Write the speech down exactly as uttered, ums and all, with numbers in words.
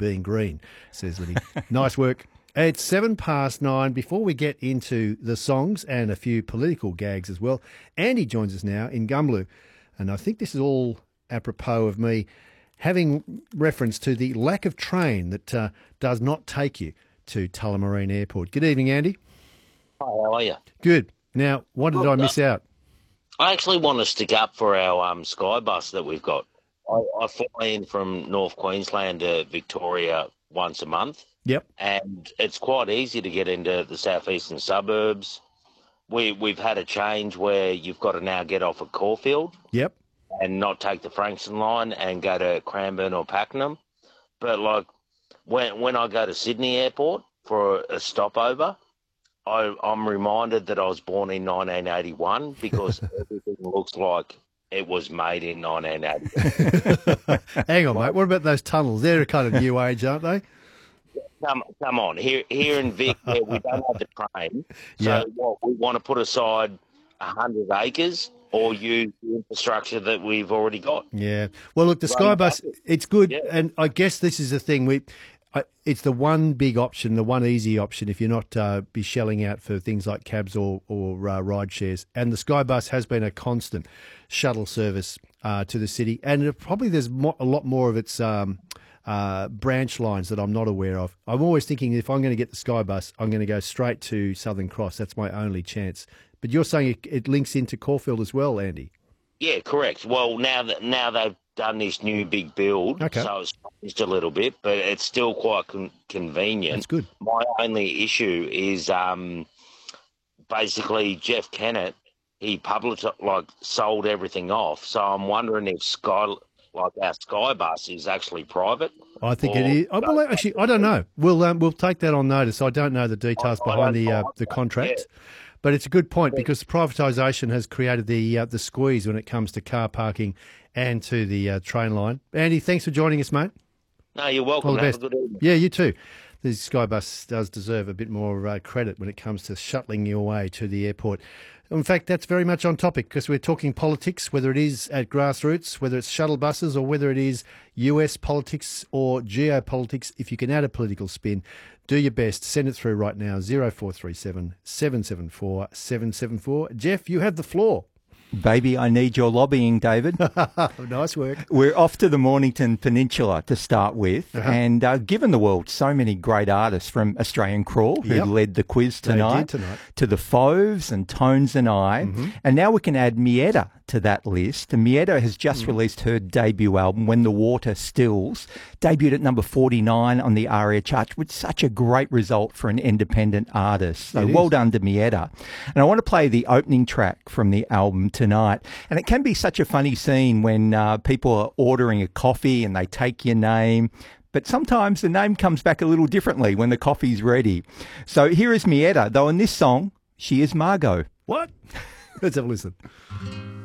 being green, says Libby. Nice work. It's seven past nine. Before we get into the songs and a few political gags as well, Andy joins us now in Gumbaloo. And I think this is all apropos of me having reference to the lack of train that uh, does not take you to Tullamarine Airport. Good evening, Andy. Hi, how are you? Good. Now, what did well, I miss uh, out? I actually want to stick up for our um, Sky Bus that we've got. I, I fly in from North Queensland to Victoria once a month. Yep. And it's quite easy to get into the southeastern suburbs. We, we've had a change where you've got to now get off at Caulfield. Yep. And not take the Frankston line and go to Cranbourne or Pakenham. But, like, when when I go to Sydney Airport for a stopover, I, I'm reminded that I was born in nineteen eighty-one because everything looks like it was made in nineteen eighty-one. Hang on, mate. What about those tunnels? They're kind of new age, aren't they? Come, come on. Here, here in Vic, yeah, we don't have the train. So yeah. what, we want to put aside one hundred acres or use the infrastructure that we've already got. Yeah. Well, look, the Sky Bus, it's good. Yeah. And I guess this is the thing. We, I, it's the one big option, the one easy option if you're not uh, be shelling out for things like cabs or, or uh, ride shares. And the Sky Bus has been a constant shuttle service uh, to the city. And it, probably there's mo- a lot more of its um, uh, branch lines that I'm not aware of. I'm always thinking if I'm going to get the Sky Bus, I'm going to go straight to Southern Cross. That's my only chance. But you're saying it, it links into Caulfield as well, Andy? Yeah, correct. Well, now that now they've done this new big build, okay. so it's changed a little bit, but it's still quite con- convenient. That's good. My only issue is um, basically Jeff Kennett, he published, like, sold everything off. So I'm wondering if Sky, like our Sky Bus, is actually private. I think it is. I well, actually, I don't know. We'll um, we'll take that on notice. I don't know the details I, behind I the uh, the contract. Yeah. But it's a good point because privatisation has created the uh, the squeeze when it comes to car parking and to the uh, train line. Andy, thanks for joining us, mate. No, you're welcome. All the Have best. a good evening. Yeah, you too. The Sky Bus does deserve a bit more uh, credit when it comes to shuttling you away to the airport. In fact, that's very much on topic because we're talking politics, whether it is at grassroots, whether it's shuttle buses or whether it is U S politics or geopolitics. If you can add a political spin, do your best. Send it through right now, zero four three seven, seven seven four, seven seven four. Jeff, you have the floor. Baby, I need your lobbying, David. Nice work. We're off to the Mornington Peninsula to start with. Uh-huh. And uh, given the world so many great artists from Australian Crawl who yep. led the quiz tonight, tonight, to the Fauves and Tones and I. Mm-hmm. And now we can add Mietta to that list. And Mietta has just mm. released her debut album, When the Water Stills, debuted at number forty-nine on the ARIA chart, which is such a great result for an independent artist. So it well is. done to Mietta. And I want to play the opening track from the album tonight. And it can be such a funny scene when uh, people are ordering a coffee and they take your name. But sometimes the name comes back a little differently when the coffee's ready. So here is Mietta, though in this song, she is Margot. What? Let's have a listen.